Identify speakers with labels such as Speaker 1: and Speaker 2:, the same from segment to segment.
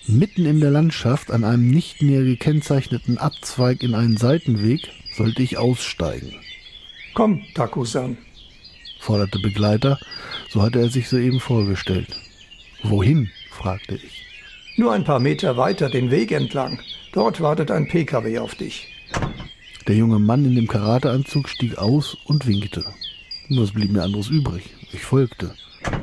Speaker 1: Mitten in der Landschaft, an einem nicht näher gekennzeichneten Abzweig in einen Seitenweg, sollte ich aussteigen.
Speaker 2: »Komm, Taku-san«,
Speaker 1: forderte Begleiter, so hatte er sich soeben vorgestellt. »Wohin?« fragte ich.
Speaker 2: »Nur ein paar Meter weiter den Weg entlang. Dort wartet ein PKW auf dich.«
Speaker 1: Der junge Mann in dem Karateanzug stieg aus und winkte. Was blieb mir anderes übrig? Ich folgte.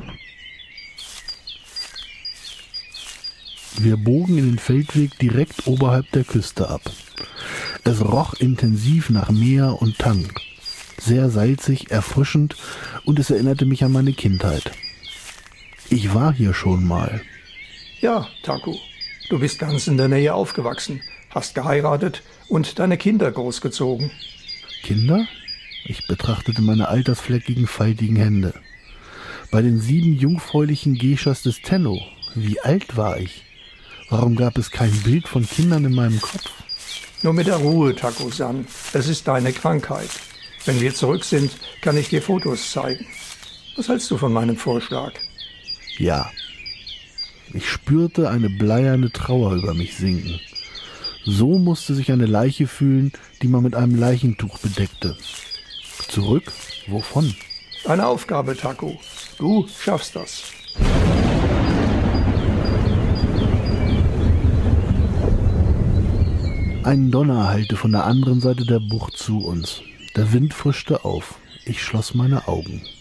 Speaker 1: Wir bogen in den Feldweg direkt oberhalb der Küste ab. Es roch intensiv nach Meer und Tang. Sehr salzig, erfrischend, und es erinnerte mich an meine Kindheit. Ich war hier schon mal.
Speaker 2: »Ja, Taku, du bist ganz in der Nähe aufgewachsen, hast geheiratet und deine Kinder großgezogen.«
Speaker 1: »Kinder?« Ich betrachtete meine altersfleckigen, faltigen Hände. Bei den 7 jungfräulichen Geishas des Tenno, wie alt war ich? Warum gab es kein Bild von Kindern in meinem Kopf?
Speaker 2: »Nur mit der Ruhe, Taku-san. Es ist deine Krankheit. Wenn wir zurück sind, kann ich dir Fotos zeigen. Was hältst du von meinem Vorschlag?«
Speaker 1: Ja. Ich spürte eine bleierne Trauer über mich sinken. So musste sich eine Leiche fühlen, die man mit einem Leichentuch bedeckte. Zurück? Wovon?
Speaker 2: »Eine Aufgabe, Taku. Du schaffst das.«
Speaker 1: Ein Donner hallte von der anderen Seite der Bucht zu uns. Der Wind frischte auf. Ich schloss meine Augen.